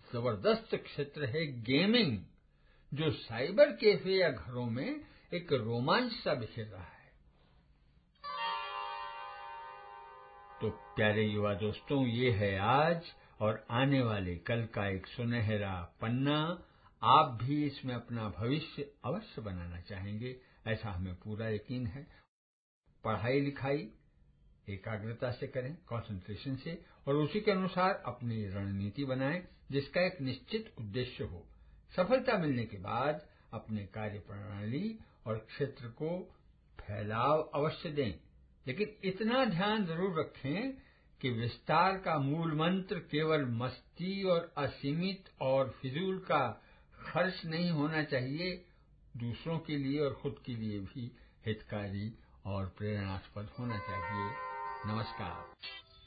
जबरदस्त क्षेत्र है गेमिंग, जो साइबर कैफे या घरों में एक रोमांच सा बिखेर रहा है। तो प्यारे युवा दोस्तों, ये है आज और आने वाले कल का एक सुनहरा पन्ना। आप भी इसमें अपना भविष्य अवश्य बनाना चाहेंगे, ऐसा हमें पूरा यकीन है। पढ़ाई लिखाई एकाग्रता से करें, कंसंट्रेशन से, और उसी के अनुसार अपनी रणनीति बनाएं जिसका एक निश्चित उद्देश्य हो। सफलता मिलने के बाद अपने कार्य प्रणाली और क्षेत्र को फैलाव अवश्य दें, लेकिन इतना ध्यान जरूर रखें कि विस्तार का मूल मंत्र केवल मस्ती और असीमित और फिजूल का खर्च नहीं होना चाहिए, दूसरों के लिए और खुद के लिए भी हितकारी और प्रेरणास्पद होना चाहिए। नमस्कार।